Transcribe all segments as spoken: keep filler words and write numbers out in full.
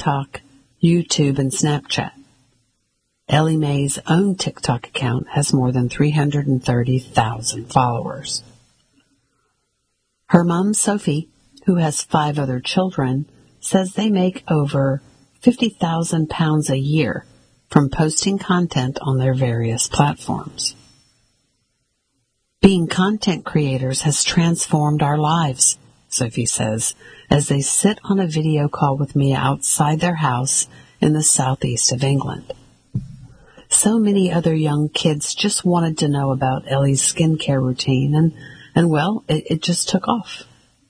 TikTok, YouTube, and Snapchat. Ellie Mae's own TikTok account has more than three hundred thirty thousand followers. Her mom, Sophie, who has five other children, says they make over fifty thousand pounds a year from posting content on their various platforms. Being content creators has transformed our lives, Sophie says, as they sit on a video call with me outside their house in the southeast of England. So many other young kids just wanted to know about Ellie's skincare routine, and, and well, it, it just took off.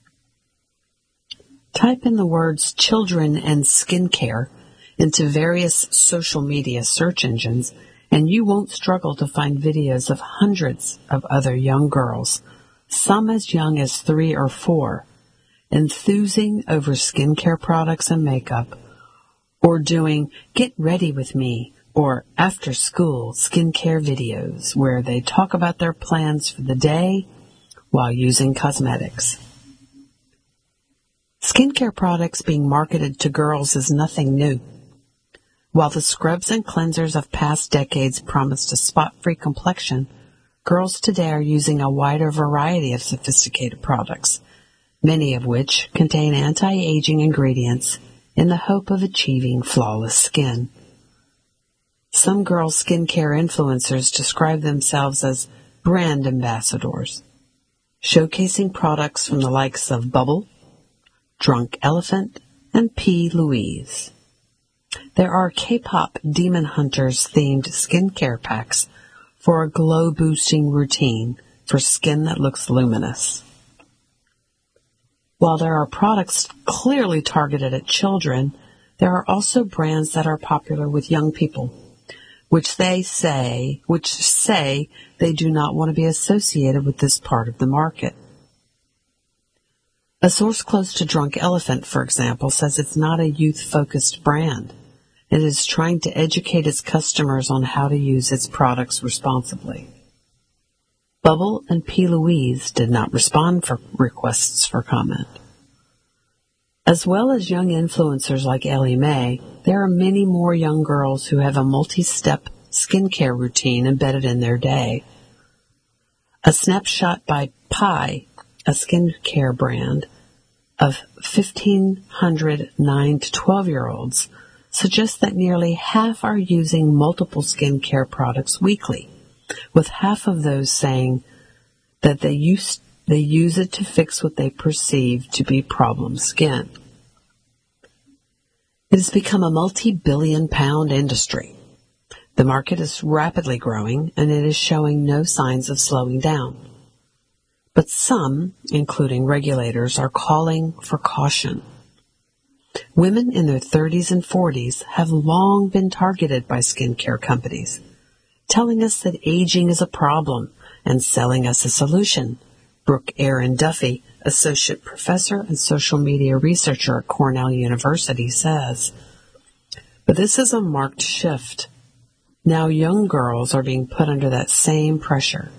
Type in the words children and skincare into various social media search engines, and you won't struggle to find videos of hundreds of other young girls, some as young as three or four, enthusing over skincare products and makeup, or doing get ready with me or after school skincare videos where they talk about their plans for the day while using cosmetics. Skincare products being marketed to girls is nothing new. While the scrubs and cleansers of past decades promised a spot-free complexion, girls today are using a wider variety of sophisticated products, many of which contain anti-aging ingredients in the hope of achieving flawless skin. Some girl skincare influencers describe themselves as brand ambassadors, showcasing products from the likes of Bubble, Drunk Elephant, and P. Louise. There are K-pop Demon Hunters themed skincare packs for a glow-boosting routine for skin that looks luminous. While there are products clearly targeted at children, there are also brands that are popular with young people, which they say, which say they do not want to be associated with this part of the market. A source close to Drunk Elephant, for example, says it's not a youth-focused brand. It is trying to educate its customers on how to use its products responsibly. Bubble and P. Louise did not respond for requests for comment. As well as young influencers like Ellie Mae, there are many more young girls who have a multi-step skincare routine embedded in their day. A snapshot by Pi, a skincare brand of fifteen hundred nine to twelve-year-olds, suggests that nearly half are using multiple skincare products weekly, with half of those saying that they use, they use it to fix what they perceive to be problem skin. It has become a multi-billion pound industry. The market is rapidly growing, and it is showing no signs of slowing down. But some, including regulators, are calling for caution. Women in their thirties and forties have long been targeted by skincare companies, telling us that aging is a problem and selling us a solution, Brooke Aaron Duffy, associate professor and social media researcher at Cornell University, says. But this is a marked shift. Now young girls are being put under that same pressure.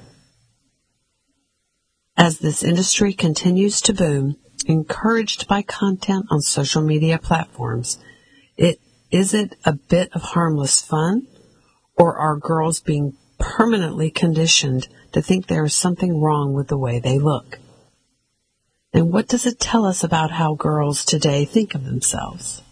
As this industry continues to boom, encouraged by content on social media platforms, it, is it a bit of harmless fun, or are girls being permanently conditioned to think there is something wrong with the way they look? And what does it tell us about how girls today think of themselves?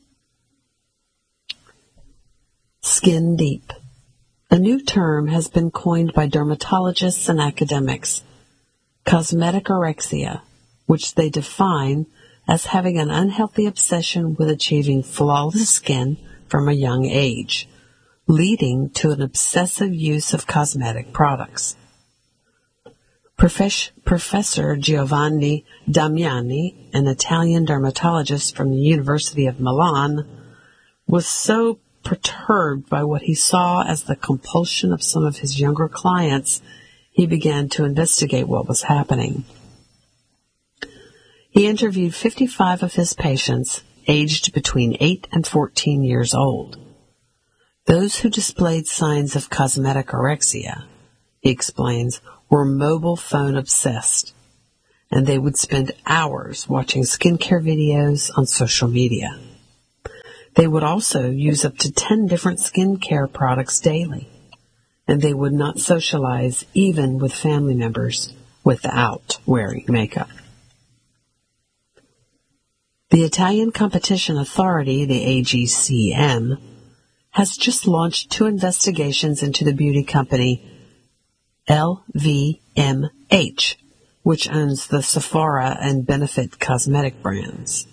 Skin deep. A new term has been coined by dermatologists and academics, cosmeticorexia, which they define as having an unhealthy obsession with achieving flawless skin from a young age, leading to an obsessive use of cosmetic products. Profes- Professor Giovanni Damiani, an Italian dermatologist from the University of Milan, was so perturbed by what he saw as the compulsion of some of his younger clients, he began to investigate what was happening. He interviewed fifty-five of his patients, aged between eight and fourteen years old. Those who displayed signs of cosmeticorexia, he explains, were mobile phone obsessed, and they would spend hours watching skincare videos on social media. They would also use up to ten different skincare products daily, and they would not socialize even with family members without wearing makeup. The Italian Competition Authority, the A G C M, has just launched two investigations into the beauty company L V M H, which owns the Sephora and Benefit cosmetic brands.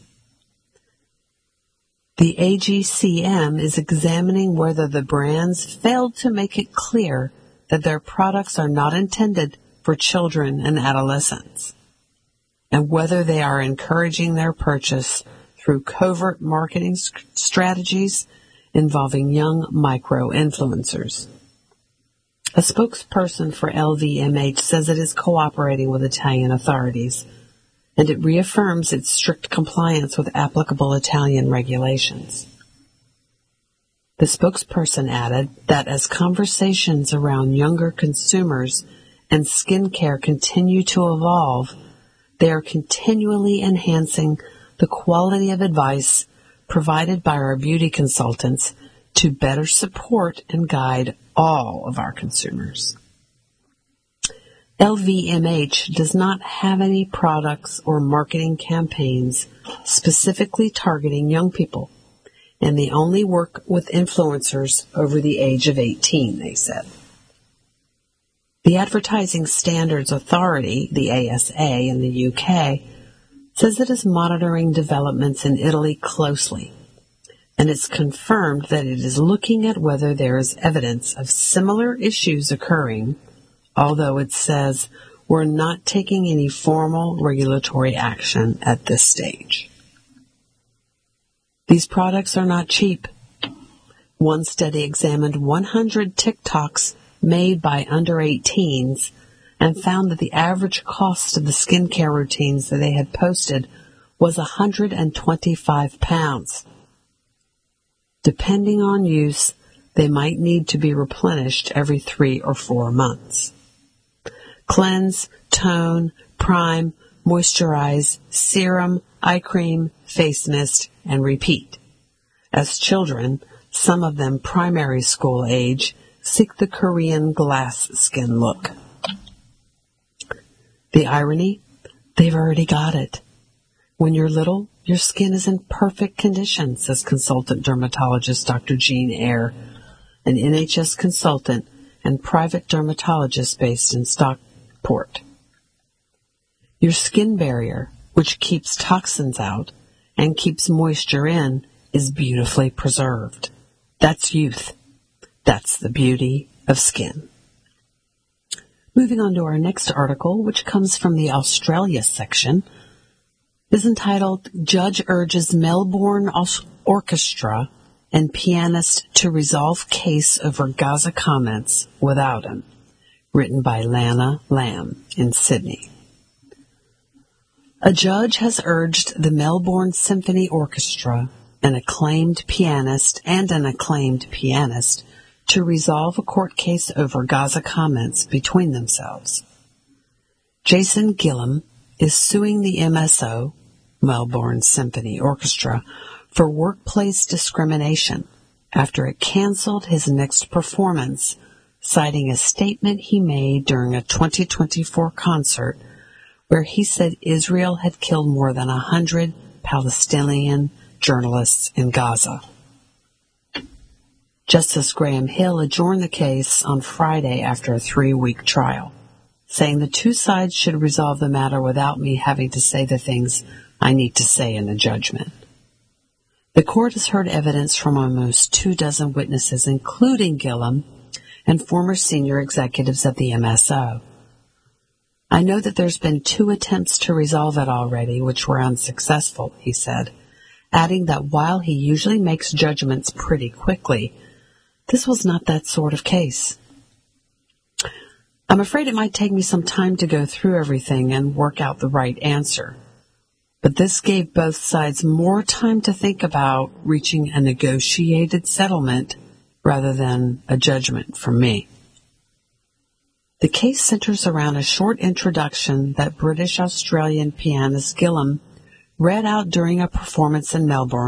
The A G C M is examining whether the brands failed to make it clear that their products are not intended for children and adolescents, and whether they are encouraging their purchase through covert marketing st- strategies involving young micro-influencers. A spokesperson for L V M H says it is cooperating with Italian authorities, and it reaffirms its strict compliance with applicable Italian regulations. The spokesperson added that as conversations around younger consumers and skincare continue to evolve, they are continually enhancing the quality of advice provided by our beauty consultants to better support and guide all of our consumers. L V M H does not have any products or marketing campaigns specifically targeting young people, and they only work with influencers over the age of eighteen, they said. The Advertising Standards Authority, the A S A in the U K, says it is monitoring developments in Italy closely, and it's confirmed that it is looking at whether there is evidence of similar issues occurring, although it says we're not taking any formal regulatory action at this stage. These products are not cheap. One study examined one hundred TikToks made by under eighteens and found that the average cost of the skincare routines that they had posted was one hundred twenty-five pounds. Depending on use, they might need to be replenished every three or four months. Cleanse, tone, prime, moisturize, serum, eye cream, face mist, and repeat. As children, some of them primary school age, seek the Korean glass skin look. The irony? They've already got it. When you're little, your skin is in perfect condition, says consultant dermatologist Doctor Jean Eyre, an N H S consultant and private dermatologist based in Stockport. Your skin barrier, which keeps toxins out and keeps moisture in, is beautifully preserved. That's youth. That's the beauty of skin. Moving on to our next article, which comes from the Australia section, is entitled Judge Urges Melbourne Orchestra and Pianist to Resolve Case Over Gaza Comments Without Him, written by Lana Lamb in Sydney. A judge has urged the Melbourne Symphony Orchestra, an acclaimed pianist and an acclaimed pianist, to resolve a court case over Gaza comments between themselves. Jason Gillam is suing the M S O, Melbourne Symphony Orchestra, for workplace discrimination after it canceled his next performance, citing a statement he made during a twenty twenty-four concert where he said Israel had killed more than a hundred Palestinian journalists in Gaza. Justice Graham Hill adjourned the case on Friday after a three-week trial, saying the two sides should resolve the matter without me having to say the things I need to say in the judgment. The court has heard evidence from almost two dozen witnesses, including Gillam and former senior executives at the M S O. I know that there's been two attempts to resolve it already, which were unsuccessful, he said, adding that while he usually makes judgments pretty quickly, this was not that sort of case. I'm afraid it might take me some time to go through everything and work out the right answer. But this gave both sides more time to think about reaching a negotiated settlement rather than a judgment from me. The case centers around a short introduction that British-Australian pianist Gillam read out during a performance in Melbourne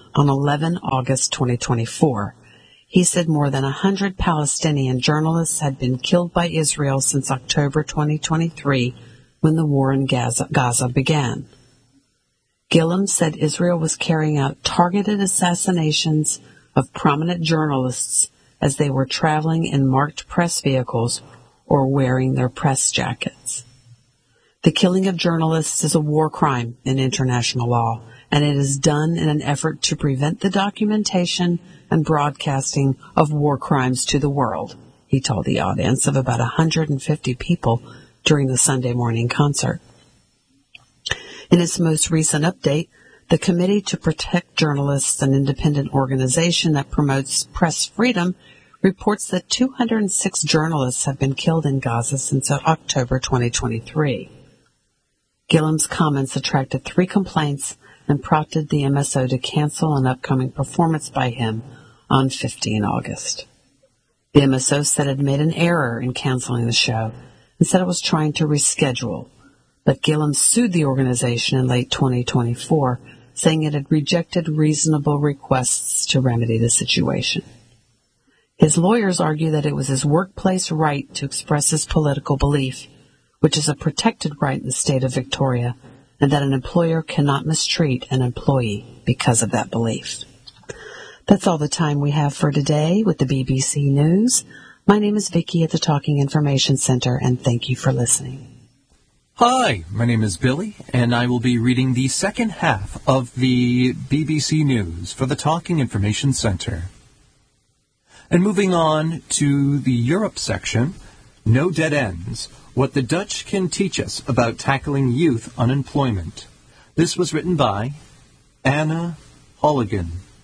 on the eleventh of August twenty twenty-four. He said more than one hundred Palestinian journalists had been killed by Israel since October twenty twenty-three, when the war in Gaza, Gaza began. Gillum said Israel was carrying out targeted assassinations of prominent journalists as they were traveling in marked press vehicles or wearing their press jackets. The killing of journalists is a war crime in international law, and it is done in an effort to prevent the documentation and broadcasting of war crimes to the world, he told the audience of about one hundred fifty people during the Sunday morning concert. In its most recent update, the Committee to Protect Journalists, an independent organization that promotes press freedom, reports that two hundred six journalists have been killed in Gaza since October twenty twenty-three. Gillum's comments attracted three complaints and prompted the M S O to cancel an upcoming performance by him on the fifteenth of August. The M S O said it made an error in canceling the show and said it was trying to reschedule, but Gillum sued the organization in late twenty twenty-four, saying it had rejected reasonable requests to remedy the situation. His lawyers argue that it was his workplace right to express his political belief, which is a protected right in the state of Victoria, and that an employer cannot mistreat an employee because of that belief. That's all the time we have for today with the B B C News. My name is Vicki at the Talking Information Center, and thank you for listening. Hi, my name is Billy, and I will be reading the second half of the B B C News for the Talking Information Center. And moving on to the Europe section, No Dead Ends, What the Dutch Can Teach Us About Tackling Youth Unemployment. This was written by Anna Holligan.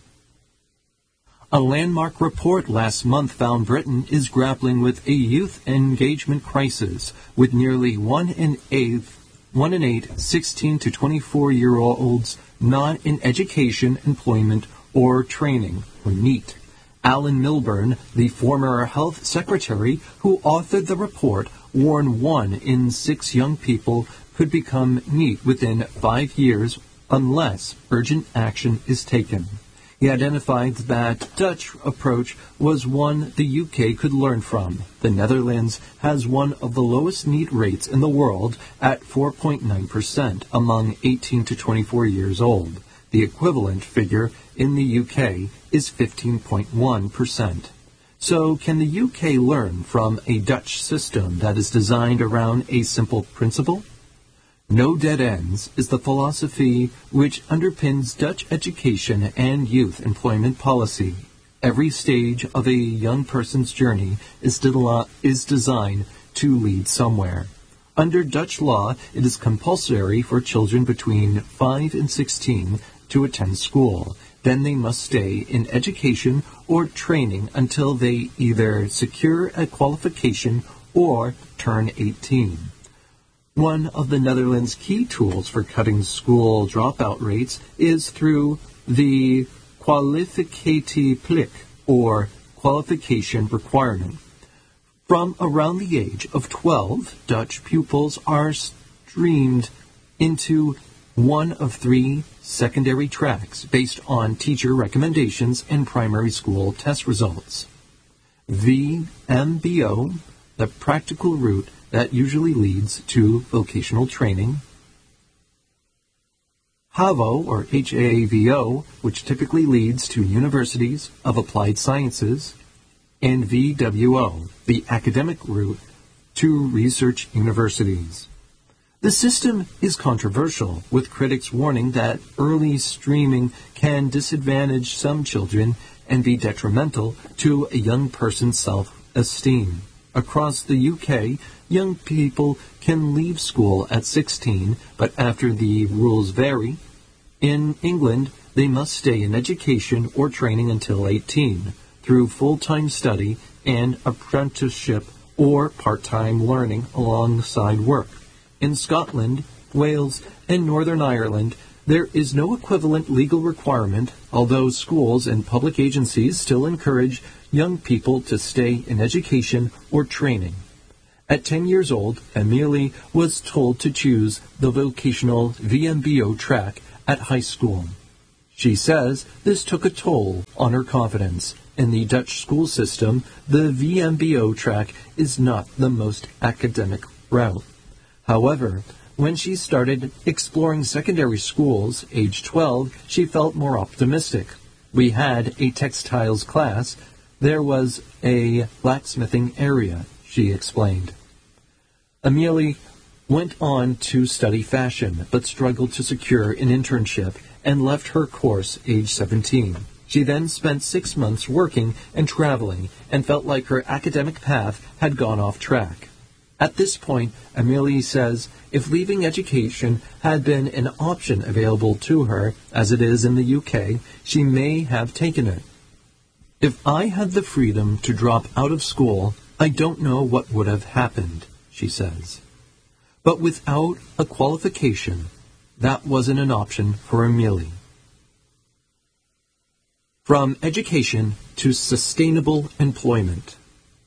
A landmark report last month found Britain is grappling with a youth engagement crisis, with nearly one in eight, one in eight sixteen to twenty-four-year-olds not in education, employment, or training, or NEET. Alan Milburn, the former health secretary who authored the report, warned one in six young people could become NEET within five years unless urgent action is taken. He identified that Dutch approach was one the U K could learn from. The Netherlands has one of the lowest NEET rates in the world at four point nine percent among eighteen to twenty-four years old. The equivalent figure in the U K is fifteen point one percent. So can the U K learn from a Dutch system that is designed around a simple principle? No dead ends is the philosophy which underpins Dutch education and youth employment policy. Every stage of a young person's journey is, de- is designed to lead somewhere. Under Dutch law, it is compulsory for children between five and sixteen to attend school. Then they must stay in education or training until they either secure a qualification or turn eighteen. One of the Netherlands' key tools for cutting school dropout rates is through the kwalificatieplicht, or qualification requirement. From around the age of twelve, Dutch pupils are streamed into one of three secondary tracks based on teacher recommendations and primary school test results. V M B O, the practical route that usually leads to vocational training. HAVO, or H A V O, which typically leads to universities of applied sciences. And V W O, the academic route to research universities. The system is controversial, with critics warning that early streaming can disadvantage some children and be detrimental to a young person's self-esteem. Across the U K, young people can leave school at sixteen, but after the rules vary. In England, they must stay in education or training until eighteen, through full-time study and apprenticeship or part-time learning alongside work. In Scotland, Wales, and Northern Ireland, there is no equivalent legal requirement, although schools and public agencies still encourage young people to stay in education or training. At ten years old, Emily was told to choose the vocational V M B O track at high school. She says this took a toll on her confidence. In the Dutch school system, the V M B O track is not the most academic route. However, when she started exploring secondary schools, age twelve, she felt more optimistic. We had a textiles class. There was a blacksmithing area, she explained. Amelie went on to study fashion, but struggled to secure an internship and left her course age seventeen. She then spent six months working and traveling and felt like her academic path had gone off track. At this point, Amelie says if leaving education had been an option available to her, as it is in the U K, she may have taken it. If I had the freedom to drop out of school, I don't know what would have happened, she says. But without a qualification, that wasn't an option for Amelie. From education to sustainable employment.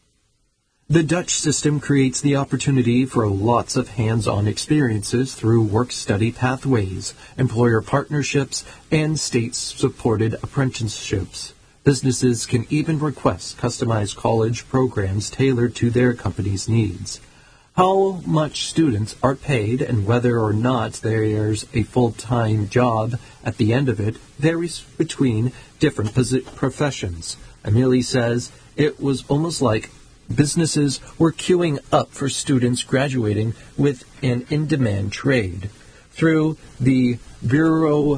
The Dutch system creates the opportunity for lots of hands-on experiences through work-study pathways, employer partnerships, and state-supported apprenticeships. Businesses can even request customized college programs tailored to their company's needs. How much students are paid and whether or not there's a full-time job at the end of it varies between different professions. Amelie says it was almost like businesses were queuing up for students graduating with an in-demand trade. Through the Bureau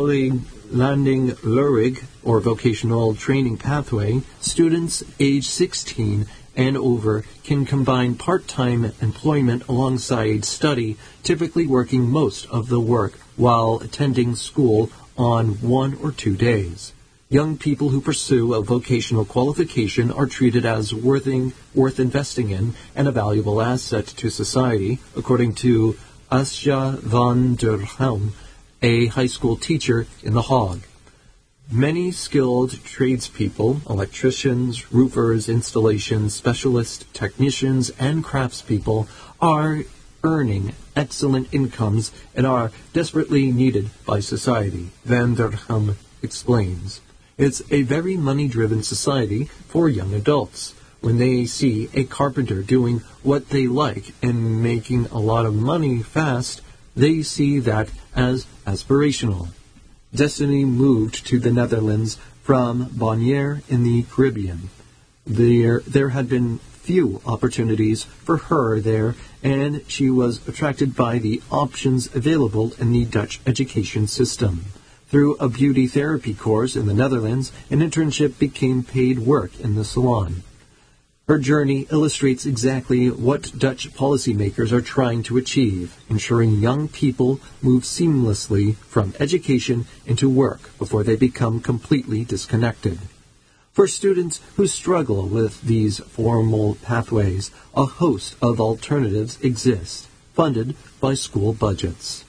Landing Lurig, or vocational training pathway, students age sixteen and over can combine part-time employment alongside study, typically working most of the work while attending school on one or two days. Young people who pursue a vocational qualification are treated as worthing, worth investing in and a valuable asset to society, according to Asja van der Helm, a high school teacher in The Hague. Many skilled tradespeople, electricians, roofers, installation specialists, technicians, and craftspeople are earning excellent incomes and are desperately needed by society, Van der Helm explains. It's a very money-driven society for young adults. When they see a carpenter doing what they like and making a lot of money fast, they see that as aspirational. Destiny moved to the Netherlands from Bonaire in the Caribbean. There, there had been few opportunities for her there, and she was attracted by the options available in the Dutch education system. Through a beauty therapy course in the Netherlands, an internship became paid work in the salon. Her journey illustrates exactly what Dutch policymakers are trying to achieve, ensuring young people move seamlessly from education into work before they become completely disconnected. For students who struggle with these formal pathways, a host of alternatives exist, funded by school budgets.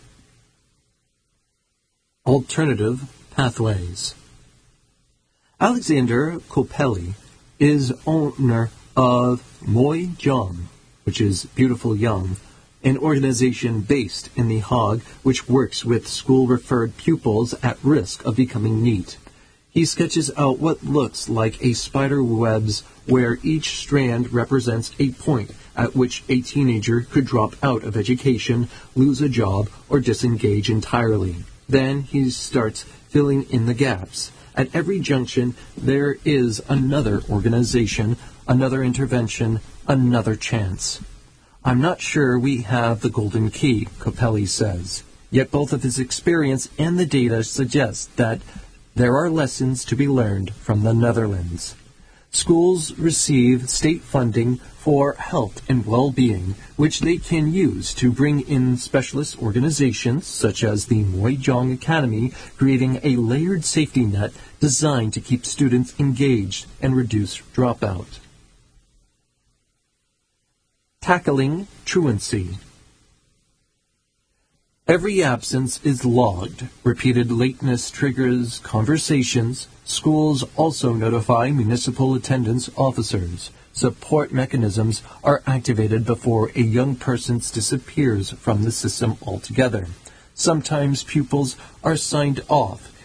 Alternative pathways. Alexander Kopeli is owner of Mooi Jong, which is Beautiful Young, an organization based in The Hague which works with school-referred pupils at risk of becoming NEET. He sketches out what looks like a spider webs where each strand represents a point at which a teenager could drop out of education, lose a job, or disengage entirely. Then he starts filling in the gaps. At every junction, there is another organization, another intervention, another chance. I'm not sure we have the golden key, Kopeli says. Yet both of his experience and the data suggest that there are lessons to be learned from the Netherlands. Schools receive state funding for health and well-being, which they can use to bring in specialist organizations such as the Mooi Jong Academy, creating a layered safety net designed to keep students engaged and reduce dropout. Tackling truancy. Every absence is logged. Repeated lateness triggers conversations. Schools also notify municipal attendance officers. Support mechanisms are activated before a young person disappears from the system altogether. Sometimes pupils are signed off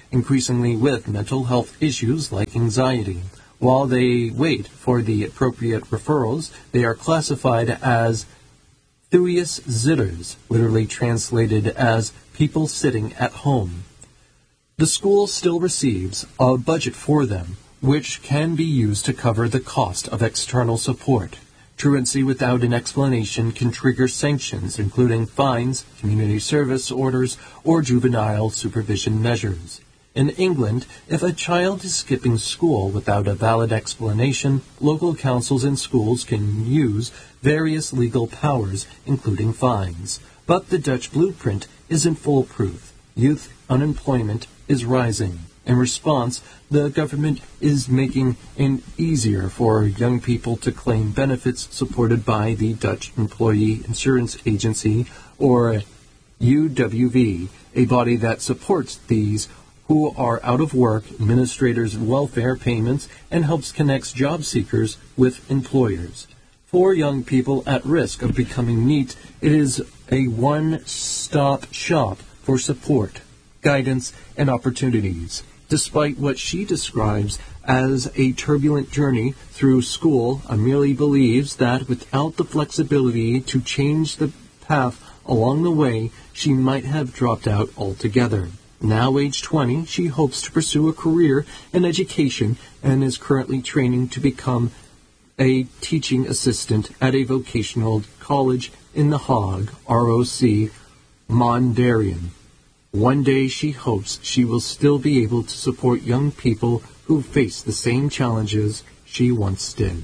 increasingly with mental health issues like anxiety. While they wait for the appropriate referrals, they are classified as Thuis-zitters, literally translated as people sitting at home. The school still receives a budget for them, which can be used to cover the cost of external support. Truancy without an explanation can trigger sanctions, including fines, community service orders, or juvenile supervision measures. In England, if a child is skipping school without a valid explanation, local councils and schools can use various legal powers, including fines. But the Dutch blueprint isn't foolproof. Youth unemployment is rising. In response, the government is making it easier for young people to claim benefits supported by the Dutch Employee Insurance Agency, or U W V, a body that supports these who are out of work, administrators welfare payments, and helps connect job seekers with employers. For young people at risk of becoming NEET, it is a one-stop shop for support, guidance, and opportunities. Despite what she describes as a turbulent journey through school, Amelie believes that without the flexibility to change the path along the way, she might have dropped out altogether. Now age twenty, she hopes to pursue a career in education and is currently training to become a teaching assistant at a vocational college in The Hague, R O C, Mondarian. One day she hopes she will still be able to support young people who face the same challenges she once did.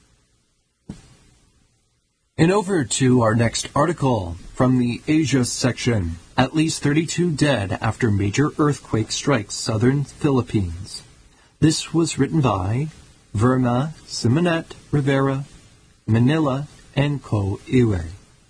And over to our next article from the Asia section. At least thirty-two dead after major earthquake strikes southern Philippines. This was written by Verma Simonet Rivera, Manila, and Co. Iwe.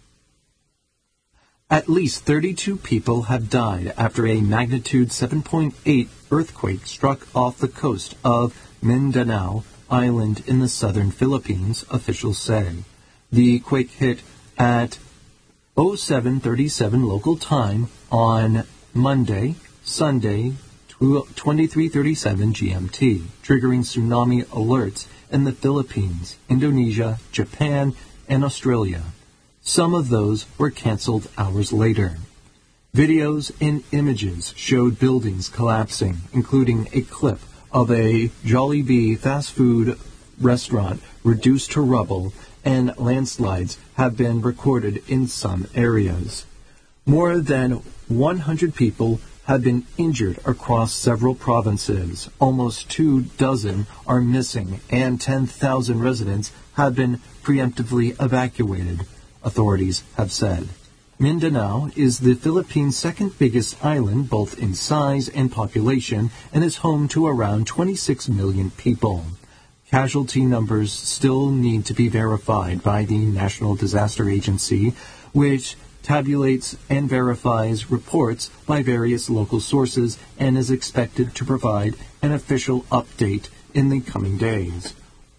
At least thirty-two people have died after a magnitude seven point eight earthquake struck off the coast of Mindanao Island in the southern Philippines, officials say. The quake hit at oh seven thirty-seven local time on Monday, Sunday, twenty-three thirty-seven G M T, triggering tsunami alerts in the Philippines, Indonesia, Japan, and Australia. Some of those were canceled hours later. Videos and images showed buildings collapsing, including a clip of a Jollibee fast food restaurant reduced to rubble, and landslides have been recorded in some areas. More than one hundred people have been injured across several provinces. Almost two dozen are missing, and ten thousand residents have been preemptively evacuated, authorities have said. Mindanao is the Philippines' second biggest island, both in size and population, and is home to around twenty-six million people. Casualty numbers still need to be verified by the National Disaster Agency, which tabulates and verifies reports by various local sources and is expected to provide an official update in the coming days.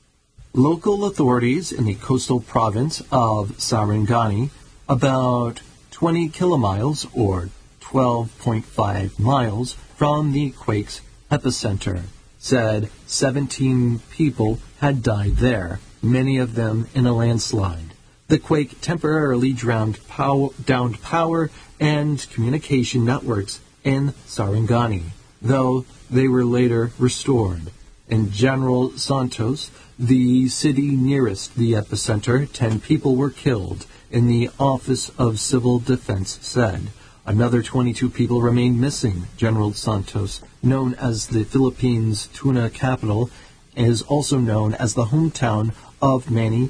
Local authorities in the coastal province of Sarangani, about twenty kilomiles or twelve point five miles from the quake's epicenter, said seventeen people had died there, many of them in a landslide. The quake temporarily drowned pow- downed power and communication networks in Sarangani, though they were later restored. In General Santos, the city nearest the epicenter, ten people were killed, in the Office of Civil Defense said. Another twenty-two people remain missing. General Santos, known as the Philippines' tuna capital, is also known as the hometown of Manny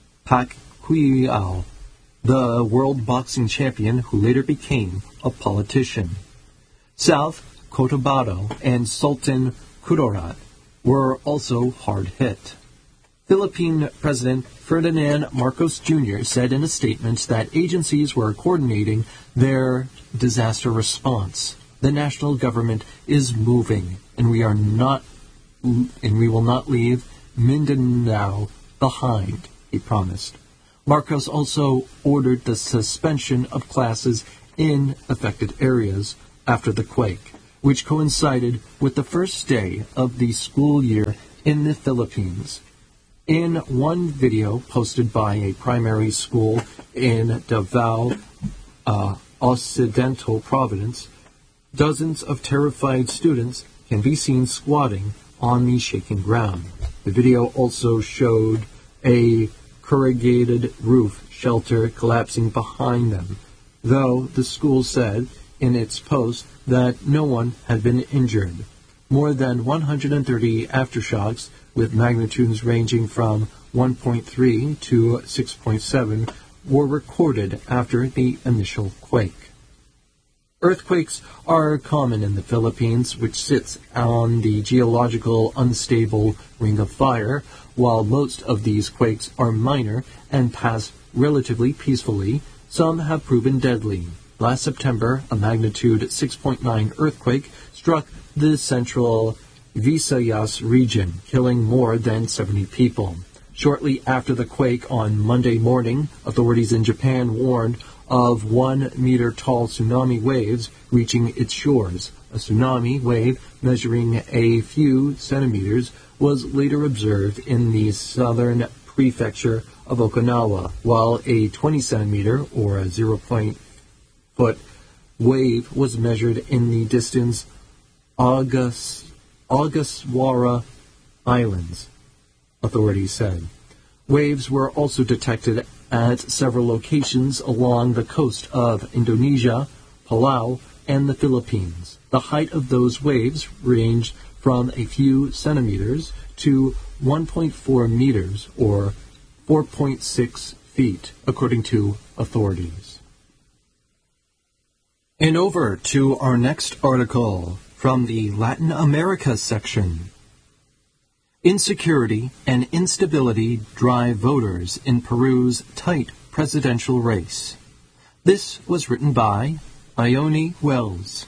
Pacquiao, the world boxing champion who later became a politician. South Cotabato and Sultan Kudarat were also hard hit. Philippine President Ferdinand Marcos Junior said in a statement that agencies were coordinating their disaster response. The national government is moving, and we are not, and we will not leave Mindanao behind, he promised. Marcos also ordered the suspension of classes in affected areas after the quake. which coincided with the first day of the school year in the Philippines. In one video posted by a primary school in Davao, uh, Occidental Province, dozens of terrified students can be seen squatting on the shaking ground. The video also showed a corrugated roof shelter collapsing behind them, though the school said in its post that no one had been injured. More than one hundred thirty aftershocks with magnitudes ranging from one point three to six point seven were recorded after the initial quake. Earthquakes are common in the Philippines, which sits on the geological unstable Ring of Fire. While most of these quakes are minor and pass relatively peacefully, some have proven deadly. Last September, a magnitude six point nine earthquake struck the central Visayas region, killing more than seventy people. Shortly after the quake on Monday morning, authorities in Japan warned of one-meter-tall tsunami waves reaching its shores. A tsunami wave measuring a few centimeters was later observed in the southern prefecture of Okinawa, while a twenty-centimeter or a zero-point-foot wave was measured in the distant August, Ogasawara Islands, authorities said. Waves were also detected at several locations along the coast of Indonesia, Palau, and the Philippines. The height of those waves ranged from a few centimeters to one point four meters or four point six feet, according to authorities. And over to our next article from the Latin America section. Insecurity and instability drive voters in Peru's tight presidential race. This was written by Ione Wells.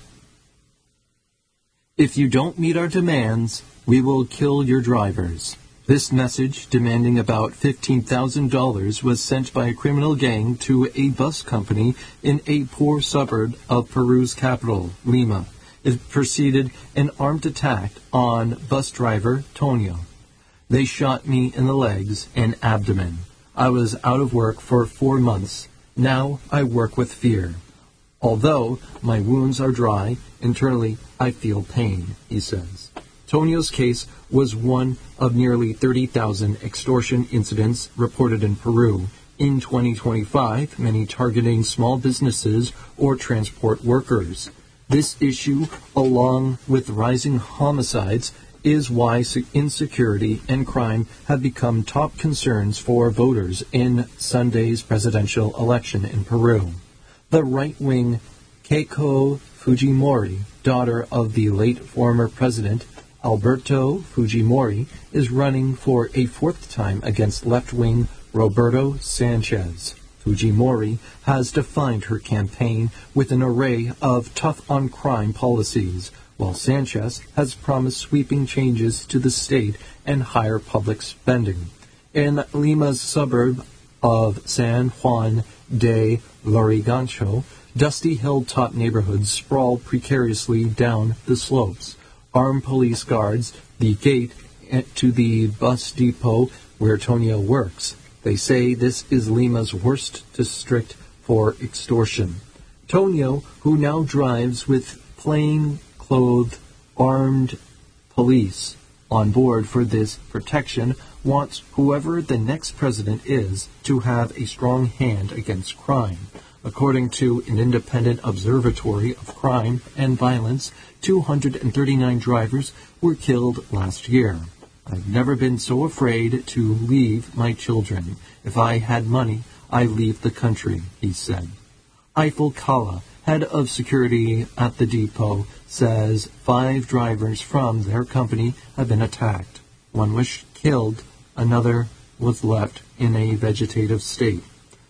If you don't meet our demands, we will kill your drivers. This message, demanding about fifteen thousand dollars, was sent by a criminal gang to a bus company in a poor suburb of Peru's capital, Lima. It preceded an armed attack on bus driver Tonio. They shot me in the legs and abdomen. I was out of work for four months. Now I work with fear. Although my wounds are dry, internally I feel pain, he says. Tonio's case was one of nearly thirty thousand extortion incidents reported in Peru in twenty twenty-five, many targeting small businesses or transport workers. This issue, along with rising homicides, is why insecurity and crime have become top concerns for voters in Sunday's presidential election in Peru. The right-wing Keiko Fujimori, daughter of the late former president Alberto Fujimori, is running for a fourth time against left-wing Roberto Sanchez. Fujimori has defined her campaign with an array of tough-on-crime policies, while Sanchez has promised sweeping changes to the state and higher public spending. In Lima's suburb of San Juan de Lurigancho, dusty hilltop neighborhoods sprawl precariously down the slopes. Armed police guards the gate to the bus depot where Tonio works. They say this is Lima's worst district for extortion. Tonio, who now drives with plain-clothed armed police on board for this protection, wants whoever the next president is to have a strong hand against crime. According to an independent observatory of crime and violence, two hundred thirty-nine drivers were killed last year. I've never been so afraid to leave my children. If I had money, I'd leave the country, he said. Eiffel Kala, head of security at the depot, says five drivers from their company have been attacked. One was killed, another was left in a vegetative state.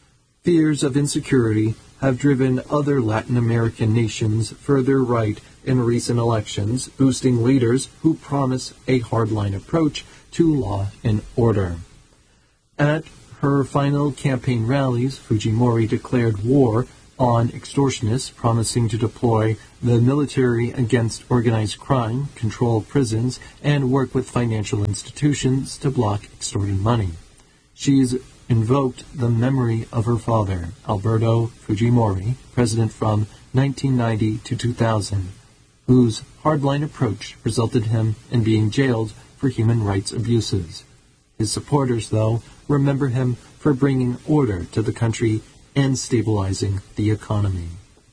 Fears of insecurity have driven other Latin American nations further right in recent elections, boosting leaders who promise a hardline approach to law and order. At her final campaign rallies, Fujimori declared war on extortionists promising to deploy the military against organized crime, control prisons, and work with financial institutions to block extorting money. She's invoked the memory of her father, Alberto Fujimori, president from nineteen ninety to two thousand, whose hardline approach resulted him in being jailed for human rights abuses. His supporters, though, remember him for bringing order to the country and stabilizing the economy.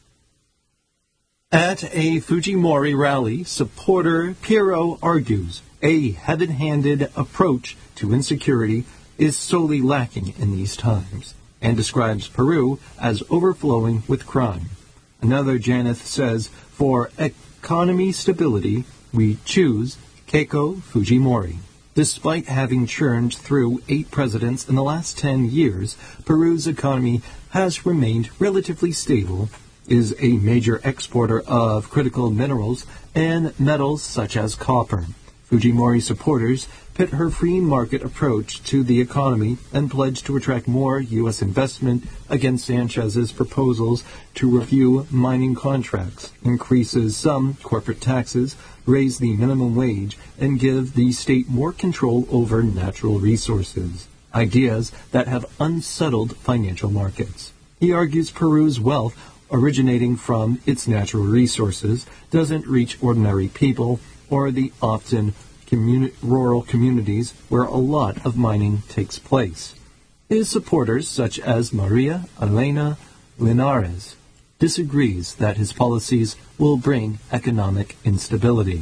At a Fujimori rally, supporter Piero argues a heavy-handed approach to insecurity is sorely lacking in these times, and describes Peru as overflowing with crime. Another Janeth says, for economy stability, we choose Keiko Fujimori. Despite having churned through eight presidents in the last ten years, Peru's economy has remained relatively stable, is a major exporter of critical minerals and metals such as copper. Fujimori supporters pit her free market approach to the economy and pledge to attract more U S investment against Sanchez's proposals to review mining contracts, increases some corporate taxes, raise the minimum wage, and give the state more control over natural resources, ideas that have unsettled financial markets. He argues Peru's wealth, originating from its natural resources, doesn't reach ordinary people or the often communi- rural communities where a lot of mining takes place. His supporters, such as Maria Elena Linares, disagrees that his policies will bring economic instability.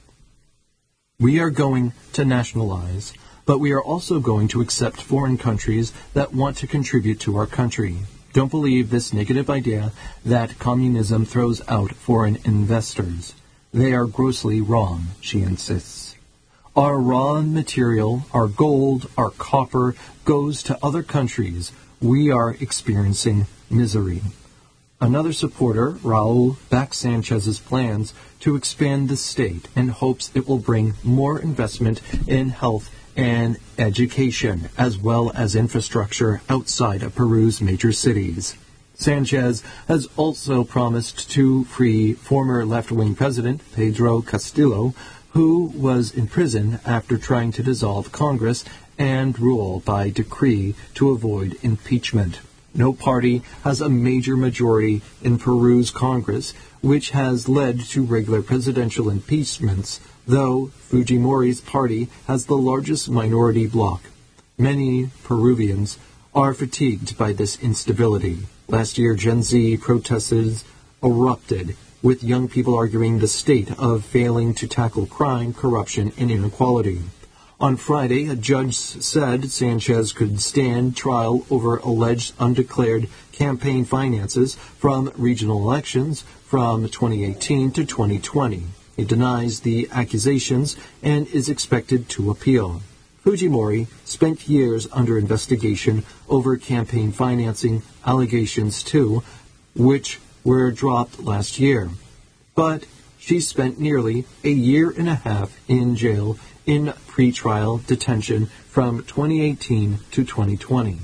We are going to nationalize, but we are also going to accept foreign countries that want to contribute to our country. Don't believe this negative idea that communism throws out foreign investors. They are grossly wrong, she insists. Our raw material, our gold, our copper, goes to other countries. We are experiencing misery. Another supporter, Raul, backs Sanchez's plans to expand the state and hopes it will bring more investment in health and education, as well as infrastructure outside of Peru's major cities. Sanchez has also promised to free former left-wing president Pedro Castillo, who was in prison after trying to dissolve Congress and rule by decree to avoid impeachment. No party has a major majority in Peru's Congress, which has led to regular presidential impeachments, though Fujimori's party has the largest minority bloc. Many Peruvians are fatigued by this instability. Last year, Gen Z protests erupted, with young people arguing the state of failing to tackle crime, corruption, and inequality. On Friday, a judge said Sanchez could stand trial over alleged undeclared campaign finances from regional elections from twenty eighteen to twenty twenty. He denies the accusations and is expected to appeal. Fujimori spent years under investigation over campaign financing allegations too, which were dropped last year. But she spent nearly a year and a half in jail in pretrial detention from twenty eighteen to twenty twenty.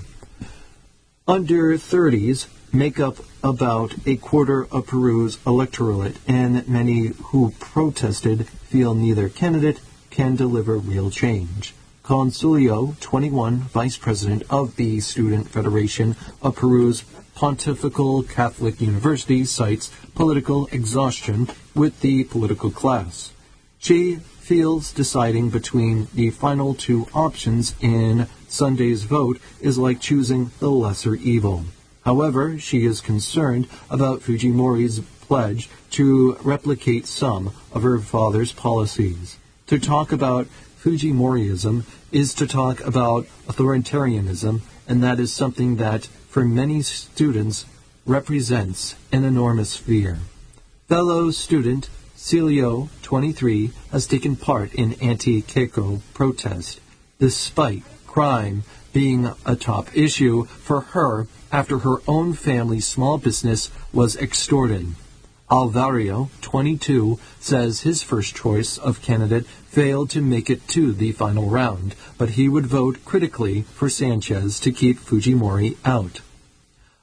Under thirties make up about a quarter of Peru's electorate, and many who protested feel neither candidate can deliver real change. Consulio, twenty-one, vice president of the Student Federation of Peru's Pontifical Catholic University, cites political exhaustion with the political class. She feels deciding between the final two options in Sunday's vote is like choosing the lesser evil. However, she is concerned about Fujimori's pledge to replicate some of her father's policies. To talk about Fujimorism is to talk about authoritarianism, and that is something that, for many students, represents an enormous fear. Fellow student Celio, twenty-three, has taken part in anti-Keiko protest, despite crime being a top issue for her after her own family's small business was extorted. Alvario, twenty-two, says his first choice of candidate failed to make it to the final round, but he would vote critically for Sanchez to keep Fujimori out.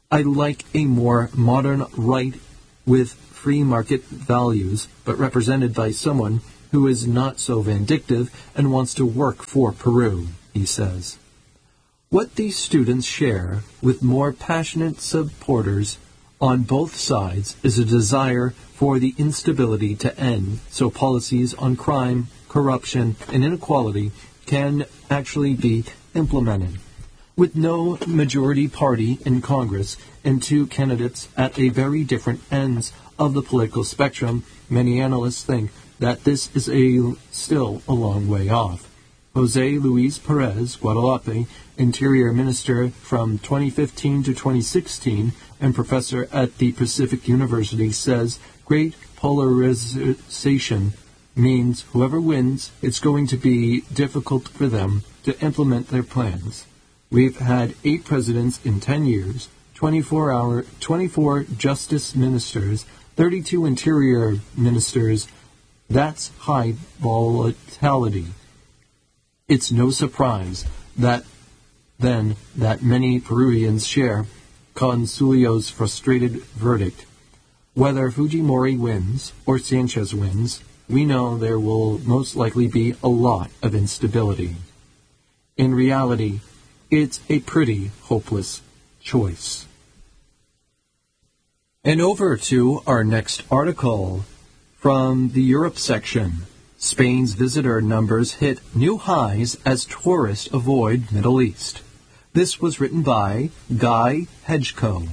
I like a more modern right with free market values, but represented by someone who is not so vindictive and wants to work for Peru, he says. What these students share with more passionate supporters on both sides is a desire for the instability to end, so policies on crime, corruption, and inequality can actually be implemented. With no majority party in Congress and two candidates at a very different ends of the political spectrum, many analysts think that this is a still a long way off. Jose Luis Perez Guadalupe, Interior Minister from twenty fifteen to twenty sixteen and professor at the Pacific University, says great polarization means whoever wins, it's going to be difficult for them to implement their plans. We've had eight presidents in ten years, twenty-four hour, twenty-four justice ministers, thirty-two interior ministers. That's high volatility. It's no surprise that then that many Peruvians share Consulio's frustrated verdict. Whether Fujimori wins or Sanchez wins, we know there will most likely be a lot of instability. In reality, it's a pretty hopeless choice. And over to our next article from the Europe section. Spain's visitor numbers hit new highs as tourists avoid Middle East. This was written by Guy Hedgecoe.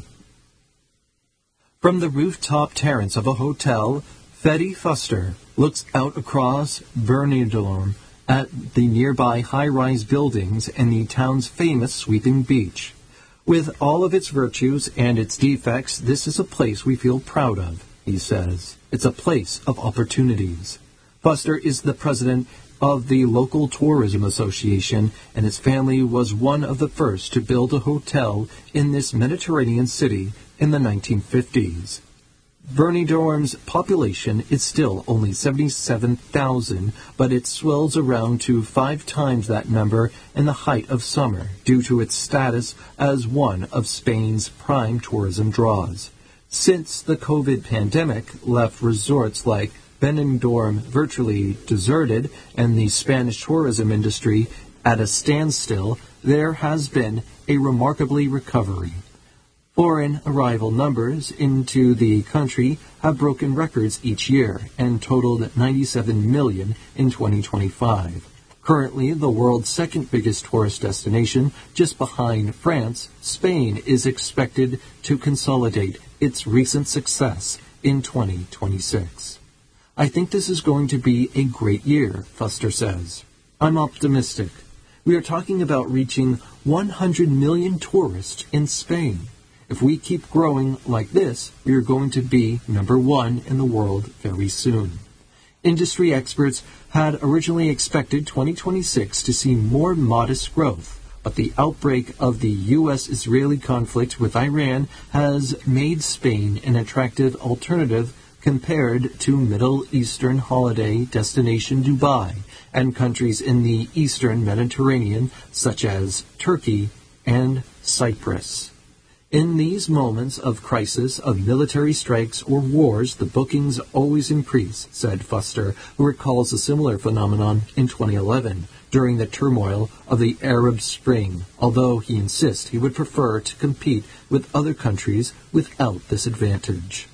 From the rooftop terrace of a hotel, Freddy Fuster looks out across Benidorm at the nearby high-rise buildings and the town's famous sweeping beach. With all of its virtues and its defects, this is a place we feel proud of, he says. It's a place of opportunities. Fuster is the president of the local tourism association, and his family was one of the first to build a hotel in this Mediterranean city in the nineteen fifties. Benidorm's population is still only seventy-seven thousand, but it swells around to five times that number in the height of summer due to its status as one of Spain's prime tourism draws. Since the COVID pandemic left resorts like Benidorm virtually deserted and the Spanish tourism industry at a standstill, there has been a remarkable recovery. Foreign arrival numbers into the country have broken records each year and totaled ninety-seven million in twenty twenty-five. Currently, the world's second biggest tourist destination, just behind France, Spain is expected to consolidate its recent success in twenty twenty-six. I think this is going to be a great year, Fuster says. I'm optimistic. We are talking about reaching one hundred million tourists in Spain. If we keep growing like this, we are going to be number one in the world very soon. Industry experts had originally expected twenty twenty-six to see more modest growth, but the outbreak of the U S Israeli conflict with Iran has made Spain an attractive alternative compared to Middle Eastern holiday destination Dubai and countries in the Eastern Mediterranean such as Turkey and Cyprus. In these moments of crisis, of military strikes or wars, the bookings always increase, said Fuster, who recalls a similar phenomenon in twenty eleven during the turmoil of the Arab Spring, although he insists he would prefer to compete with other countries without this advantage.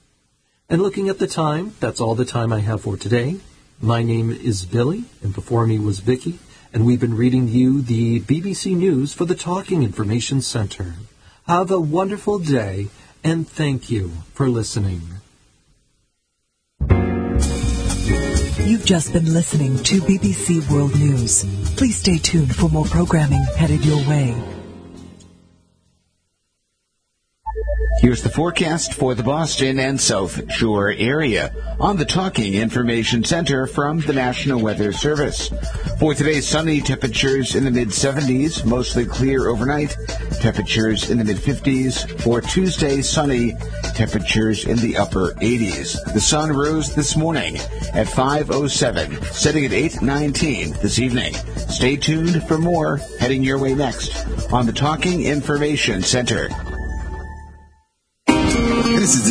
And looking at the time, that's all the time I have for today. My name is Billy, and before me was Vicky, and we've been reading you the B B C News for the Talking Information Center. Have a wonderful day, and thank you for listening. You've just been listening to B B C World News. Please stay tuned for more programming headed your way. Here's the forecast for the Boston and South Shore area on the Talking Information Center from the National Weather Service. For today, sunny, temperatures in the mid-seventies, mostly clear overnight, temperatures in the mid-fifties. For Tuesday, sunny, temperatures in the upper eighties. The sun rose this morning at five oh seven, setting at eight nineteen this evening. Stay tuned for more heading your way next on the Talking Information Center.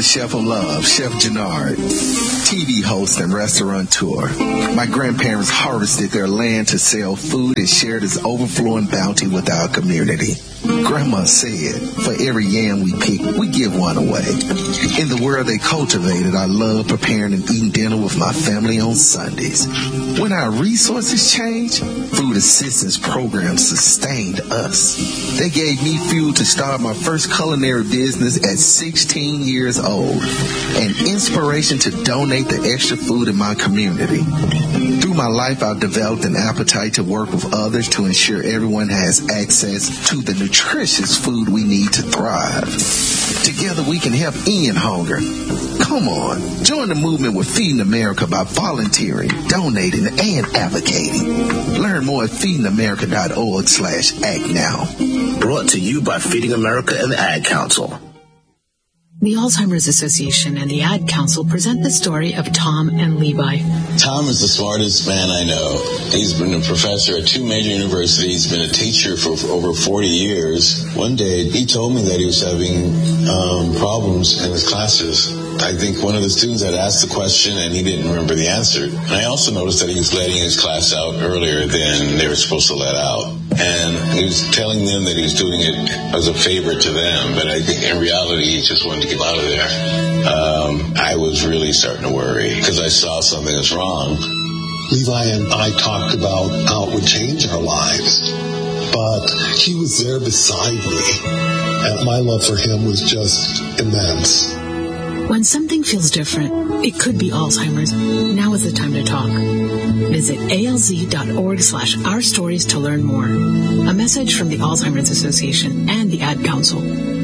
chef of love, Chef Gennard, T V host and restaurateur. My grandparents harvested their land to sell food and share this overflowing bounty with our community. Grandma said, for every yam we pick, we give one away. In the world they cultivated, I love preparing and eating dinner with my family on Sundays. When our resources changed, food assistance programs sustained us. They gave me fuel to start my first culinary business at sixteen years old, and inspiration to donate the extra food in my community. Through my life, I've developed an appetite to work with others to ensure everyone has access to the nutritious food we need to thrive. Together we can help end hunger. Come on, join the movement with Feeding America by volunteering, donating, and advocating. Learn more at feedingamerica.org slash act now. Brought to you by Feeding America and the Ad Council. The Alzheimer's Association and the Ad Council present the story of Tom and Levi. Tom is the smartest man I know. He's been a professor at two major universities, been a teacher for, for over forty years. One day, he told me that he was having um, problems in his classes. I think one of the students had asked the question and he didn't remember the answer. And I also noticed that he was letting his class out earlier than they were supposed to let out. And he was telling them that he was doing it as a favor to them, but I think in reality he just wanted to get out of there. Um, I was really starting to worry because I saw something was wrong. Levi and I talked about how it would change our lives, but he was there beside me, and my love for him was just immense. When something feels different, it could be Alzheimer's. Now is the time to talk. Visit alz.org slash our stories to learn more. A message from the Alzheimer's Association and the Ad Council.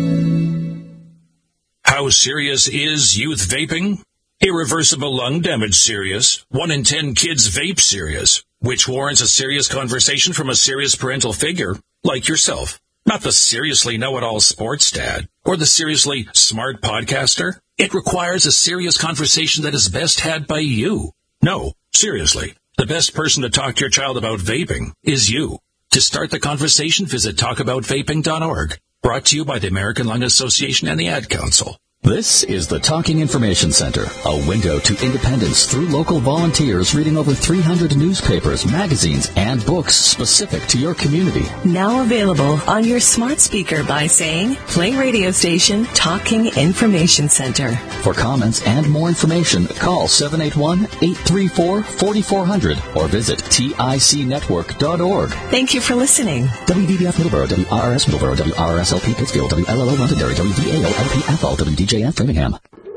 How serious is youth vaping? Irreversible lung damage serious. One in ten kids vape serious, which warrants a serious conversation from a serious parental figure like yourself. Not the seriously know-it-all sports dad or the seriously smart podcaster. It requires a serious conversation that is best had by you. No, seriously, the best person to talk to your child about vaping is you. To start the conversation, visit talk about vaping dot org. Brought to you by the American Lung Association and the Ad Council. This is the Talking Information Center, a window to independence through local volunteers reading over three hundred newspapers, magazines, and books specific to your community. Now available on your smart speaker by saying, play radio station Talking Information Center. For comments and more information, call seven eight one, eight three four, four four zero zero or visit tic network dot org. Thank you for listening. W D B F Middleborough, W R R S Middleborough, W R R S L P Pittsfield, W L L O Londonderry, W D A O L P Ethel, W D J F Framingham.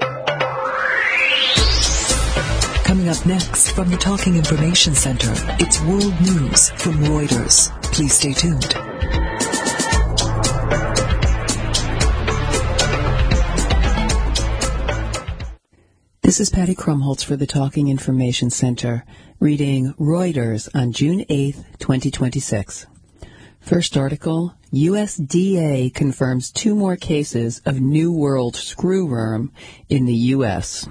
Coming up next from the Talking Information Center, it's World News from Reuters. Please stay tuned. This is Patty Krumholtz for the Talking Information Center, reading Reuters on June eighth, twenty twenty-six. First article, U S D A confirms two more cases of New World screwworm in the U S.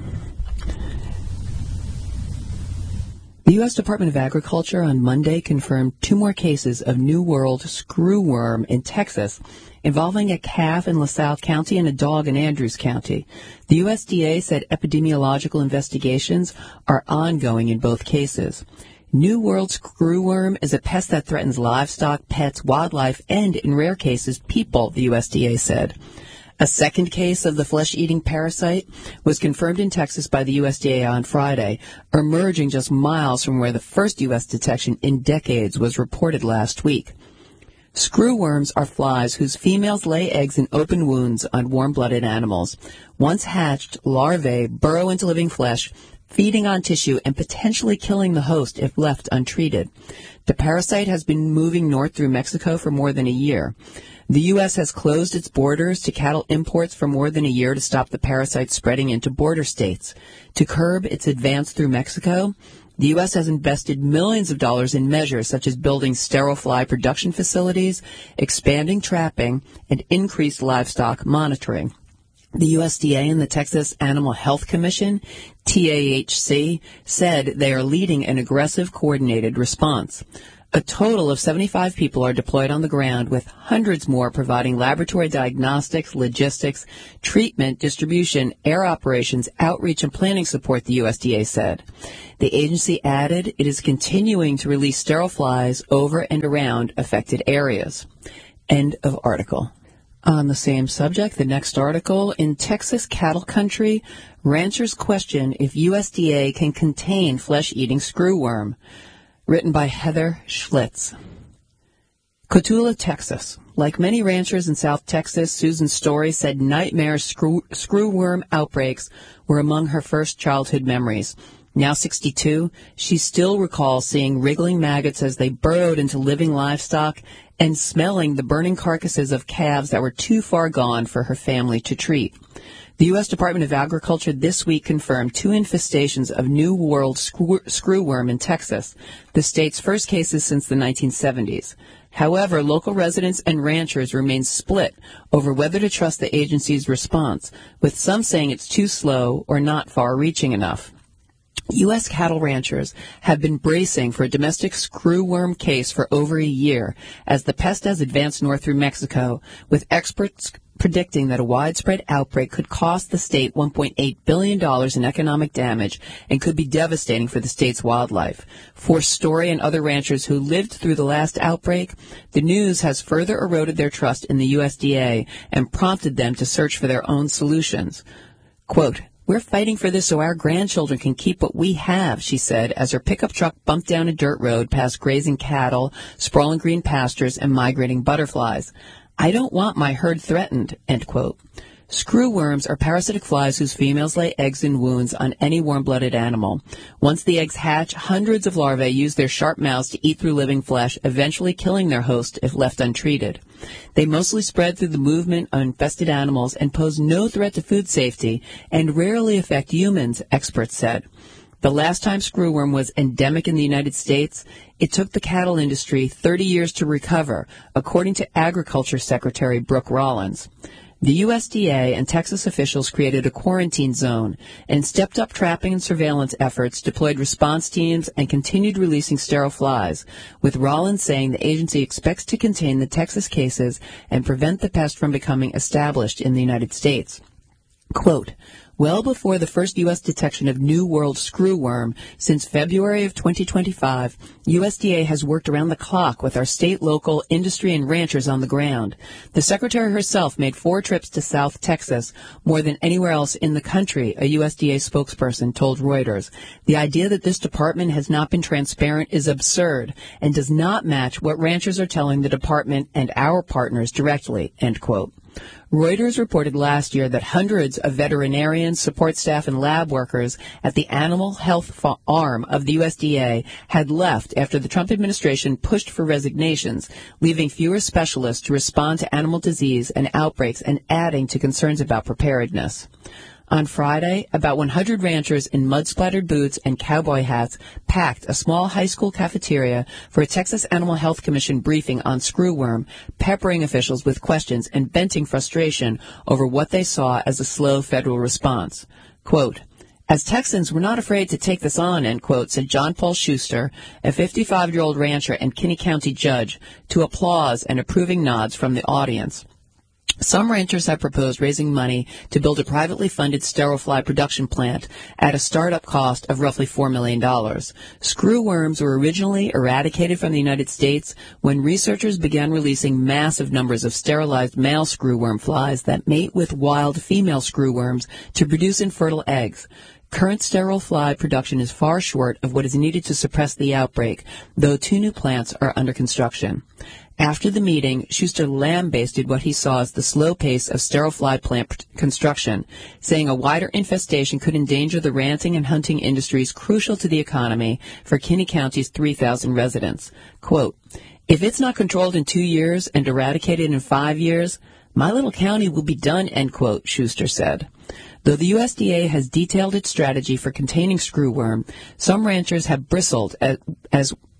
The U S Department of Agriculture on Monday confirmed two more cases of New World screwworm in Texas, involving a calf in LaSalle County and a dog in Andrews County. The U S D A said epidemiological investigations are ongoing in both cases. New World screwworm is a pest that threatens livestock, pets, wildlife, and, in rare cases, people, the U S D A said. A second case of the flesh-eating parasite was confirmed in Texas by the U S D A on Friday, emerging just miles from where the first U S detection in decades was reported last week. Screwworms are flies whose females lay eggs in open wounds on warm-blooded animals. Once hatched, larvae burrow into living flesh, feeding on tissue and potentially killing the host if left untreated. The parasite has been moving north through Mexico for more than a year. The U S has closed its borders to cattle imports for more than a year to stop the parasite spreading into border states. To curb its advance through Mexico, the U S has invested millions of dollars in measures such as building sterile fly production facilities, expanding trapping, and increased livestock monitoring. The U S D A and the Texas Animal Health Commission, T A H C, said they are leading an aggressive, coordinated response. A total of seventy-five people are deployed on the ground, with hundreds more providing laboratory diagnostics, logistics, treatment, distribution, air operations, outreach, and planning support, the U S D A said. The agency added it is continuing to release sterile flies over and around affected areas. End of article. On the same subject, the next article, in Texas cattle country, ranchers question if U S D A can contain flesh-eating screwworm. Written by Heather Schlitz. Cotulla, Texas. Like many ranchers in South Texas, Susan Story said nightmare screw, screwworm outbreaks were among her first childhood memories. Now sixty-two, she still recalls seeing wriggling maggots as they burrowed into living livestock and smelling the burning carcasses of calves that were too far gone for her family to treat. The U S Department of Agriculture this week confirmed two infestations of New World screw- screwworm in Texas, the state's first cases since the nineteen seventies. However, local residents and ranchers remain split over whether to trust the agency's response, with some saying it's too slow or not far-reaching enough. U S cattle ranchers have been bracing for a domestic screwworm case for over a year as the pest has advanced north through Mexico, with experts predicting that a widespread outbreak could cost the state one point eight billion dollars in economic damage and could be devastating for the state's wildlife. For Story and other ranchers who lived through the last outbreak, the news has further eroded their trust in the U S D A and prompted them to search for their own solutions. Quote, "We're fighting for this so our grandchildren can keep what we have," she said, as her pickup truck bumped down a dirt road past grazing cattle, sprawling green pastures, and migrating butterflies. "I don't want my herd threatened," end quote. Screwworms are parasitic flies whose females lay eggs in wounds on any warm-blooded animal. Once the eggs hatch, hundreds of larvae use their sharp mouths to eat through living flesh, eventually killing their host if left untreated. They mostly spread through the movement of infested animals and pose no threat to food safety and rarely affect humans, experts said. The last time screwworm was endemic in the United States, it took the cattle industry thirty years to recover, according to Agriculture Secretary Brooke Rollins. The U S D A and Texas officials created a quarantine zone and stepped up trapping and surveillance efforts, deployed response teams, and continued releasing sterile flies, with Rollins saying the agency expects to contain the Texas cases and prevent the pest from becoming established in the United States. Quote, "Well before the first U S detection of New World screwworm since February of twenty twenty-five, U S D A has worked around the clock with our state, local, industry, and ranchers on the ground. The Secretary herself made four trips to South Texas, more than anywhere else in the country," a U S D A spokesperson told Reuters. "The idea that this department has not been transparent is absurd and does not match what ranchers are telling the department and our partners directly," end quote. Reuters reported last year that hundreds of veterinarians, support staff, and lab workers at the animal health arm of the U S D A had left after the Trump administration pushed for resignations, leaving fewer specialists to respond to animal disease and outbreaks and adding to concerns about preparedness. On Friday, about one hundred ranchers in mud-splattered boots and cowboy hats packed a small high school cafeteria for a Texas Animal Health Commission briefing on screwworm, peppering officials with questions and venting frustration over what they saw as a slow federal response. Quote, "As Texans, we're not afraid to take this on," end quote, said John Paul Schuster, a fifty-five-year-old rancher and Kinney County judge, to applause and approving nods from the audience. Some ranchers have proposed raising money to build a privately funded sterile fly production plant at a startup cost of roughly four million dollars. Screwworms were originally eradicated from the United States when researchers began releasing massive numbers of sterilized male screwworm flies that mate with wild female screwworms to produce infertile eggs. Current sterile fly production is far short of what is needed to suppress the outbreak, though two new plants are under construction. After the meeting, Schuster lambasted what he saw as the slow pace of sterile fly plant construction, saying a wider infestation could endanger the ranching and hunting industries crucial to the economy for Kinney County's three thousand residents. Quote, "If it's not controlled in two years and eradicated in five years, my little county will be done," end quote, Schuster said. Though the U S D A has detailed its strategy for containing screwworm, some ranchers have bristled as, as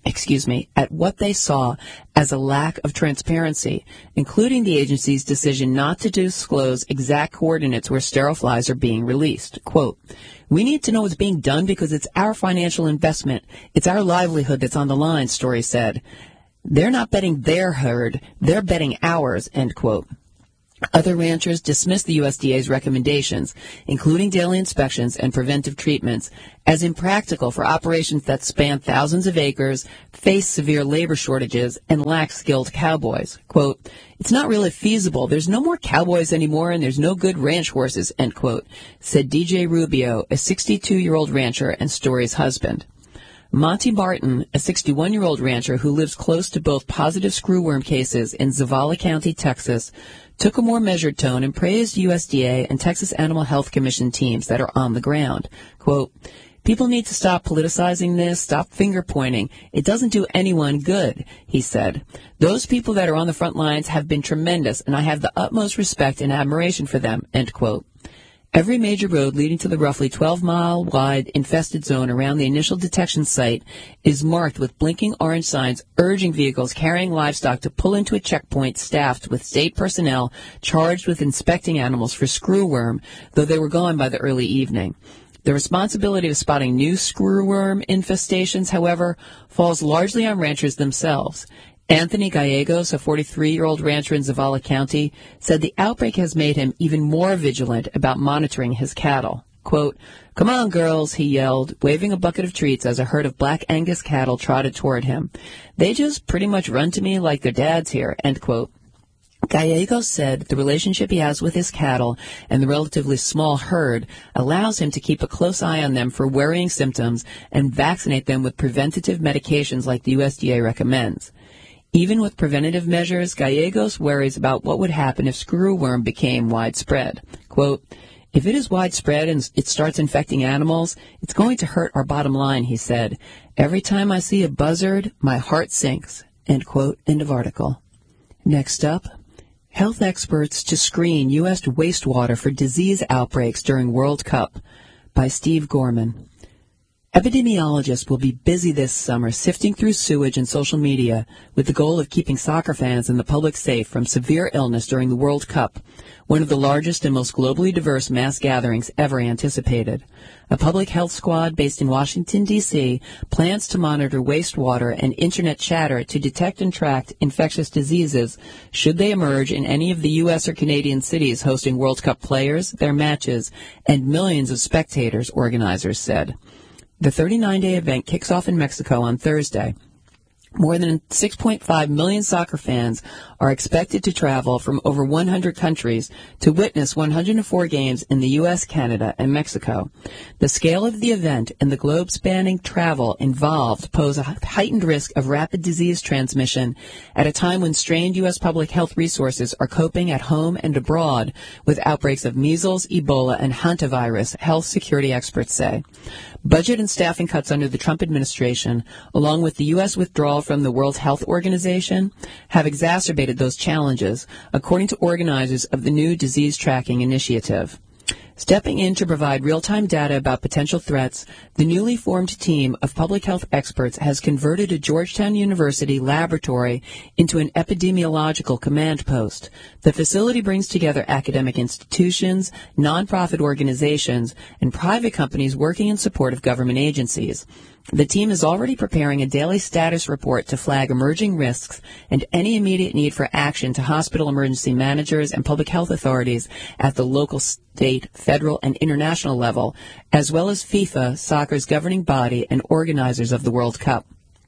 excuse me, at what they saw as a lack of transparency, including the agency's decision not to disclose exact coordinates where sterile flies are being released. Quote, "We need to know what's being done because it's our financial investment. It's our livelihood that's on the line," Story said. "They're not betting their herd, they're betting ours," end quote. Other ranchers dismissed the U S D A's recommendations, including daily inspections and preventive treatments, as impractical for operations that span thousands of acres, face severe labor shortages, and lack skilled cowboys. Quote, "It's not really feasible. There's no more cowboys anymore, and there's no good ranch horses," end quote, said D J Rubio, a sixty-two-year-old rancher and Story's husband. Monty Martin, a sixty-one-year-old rancher who lives close to both positive screwworm cases in Zavala County, Texas, took a more measured tone and praised U S D A and Texas Animal Health Commission teams that are on the ground. Quote, "People need to stop politicizing this, stop finger-pointing. It doesn't do anyone good," he said. "Those people that are on the front lines have been tremendous, and I have the utmost respect and admiration for them," end quote. Every major road leading to the roughly twelve-mile wide infested zone around the initial detection site is marked with blinking orange signs urging vehicles carrying livestock to pull into a checkpoint staffed with state personnel charged with inspecting animals for screwworm, though they were gone by the early evening. The responsibility of spotting new screwworm infestations, however, falls largely on ranchers themselves. Anthony Gallegos, a forty-three-year-old rancher in Zavala County, said the outbreak has made him even more vigilant about monitoring his cattle. Quote, "Come on, girls," he yelled, waving a bucket of treats as a herd of Black Angus cattle trotted toward him. "They just pretty much run to me like their dad's here," end quote. Gallegos said the relationship he has with his cattle and the relatively small herd allows him to keep a close eye on them for worrying symptoms and vaccinate them with preventative medications like the U S D A recommends. Even with preventative measures, Gallegos worries about what would happen if screwworm became widespread. Quote, "If it is widespread and it starts infecting animals, it's going to hurt our bottom line," he said. "Every time I see a buzzard, my heart sinks," end quote, end of article. Next up, health experts to screen U S wastewater for disease outbreaks during World Cup by Steve Gorman. Epidemiologists will be busy this summer sifting through sewage and social media with the goal of keeping soccer fans and the public safe from severe illness during the World Cup, one of the largest and most globally diverse mass gatherings ever anticipated. A public health squad based in Washington, D C plans to monitor wastewater and internet chatter to detect and track infectious diseases should they emerge in any of the U S or Canadian cities hosting World Cup players, their matches, and millions of spectators, organizers said. The thirty-nine day event kicks off in Mexico on Thursday. More than six point five million soccer fans are expected to travel from over one hundred countries to witness one hundred four games in the U S, Canada, and Mexico. The scale of the event and the globe-spanning travel involved pose a heightened risk of rapid disease transmission at a time when strained U S public health resources are coping at home and abroad with outbreaks of measles, Ebola, and hantavirus, health security experts say. Budget and staffing cuts under the Trump administration, along with the U S withdrawal from the World Health Organization, have exacerbated those challenges, according to organizers of the new disease tracking initiative. Stepping in to provide real-time data about potential threats, the newly formed team of public health experts has converted a Georgetown University laboratory into an epidemiological command post. The facility brings together academic institutions, nonprofit organizations, and private companies working in support of government agencies. The team is already preparing a daily status report to flag emerging risks and any immediate need for action to hospital emergency managers and public health authorities at the local, state, federal, and international level, as well as FIFA, soccer's governing body and organizers of the World Cup.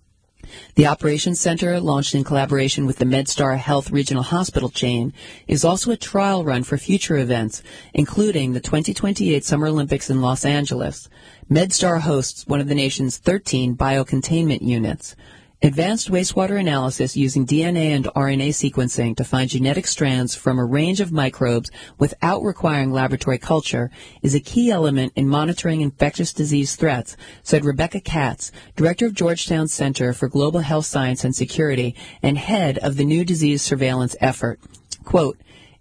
The Operations Center, launched in collaboration with the MedStar Health Regional Hospital chain, is also a trial run for future events, including the twenty twenty-eight Summer Olympics in Los Angeles. MedStar hosts one of the nation's thirteen biocontainment units. Advanced wastewater analysis using D N A and R N A sequencing to find genetic strands from a range of microbes without requiring laboratory culture is a key element in monitoring infectious disease threats, said Rebecca Katz, director of Georgetown's Center for Global Health Science and Security and head of the new disease surveillance effort. Quote,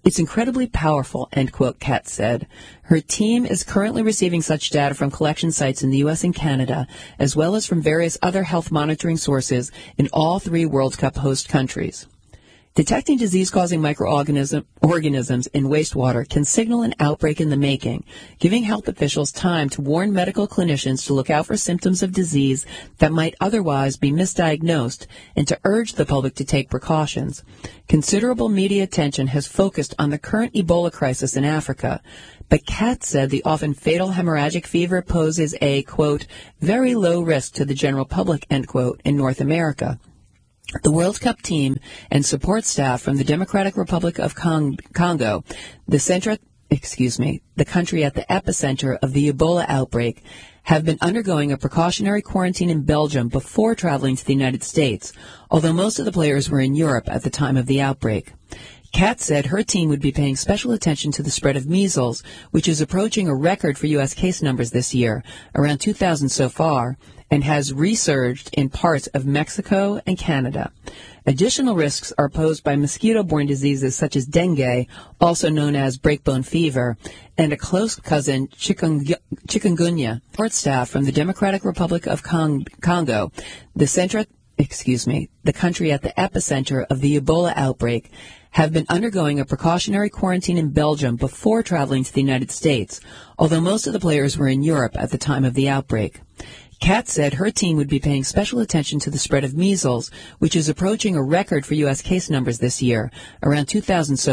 It's incredibly powerful, end quote, Katz said. Her team is currently receiving such data from collection sites in the U S and Canada, as well as from various other health monitoring sources in all three World Cup host countries. Detecting disease-causing microorganisms organisms in wastewater can signal an outbreak in the making, giving health officials time to warn medical clinicians to look out for symptoms of disease that might otherwise be misdiagnosed and to urge the public to take precautions. Considerable media attention has focused on the current Ebola crisis in Africa, but Katz said the often fatal hemorrhagic fever poses a, quote, very low risk to the general public, end quote, in North America. The World Cup team and support staff from the Democratic Republic of Cong- Congo, the center, excuse me, the country at the epicenter of the Ebola outbreak, have been undergoing a precautionary quarantine in Belgium before traveling to the United States, although most of the players were in Europe at the time of the outbreak. Katz said her team would be paying special attention to the spread of measles, which is approaching a record for U S case numbers this year, around two thousand so far, and has resurged in parts of Mexico and Canada. Additional risks are posed by mosquito-borne diseases such as dengue, also known as breakbone fever, and a close cousin, chikungunya. Support staff from the Democratic Republic of Cong- Congo, the center, excuse me, the country at the epicenter of the Ebola outbreak, have been undergoing a precautionary quarantine in Belgium before traveling to the United States, although most of the players were in Europe at the time of the outbreak. Katz said her team would be paying special attention to the spread of measles, which is approaching a record for U S case numbers this year, around two thousand so